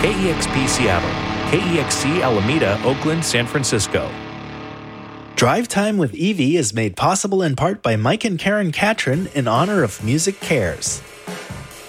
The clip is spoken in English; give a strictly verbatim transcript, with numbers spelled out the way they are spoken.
K E X P Seattle, K E X C Alameda, Oakland, San Francisco. Drive Time with Evie is made possible in part by Mike and Karen Catron in honor of Music Cares.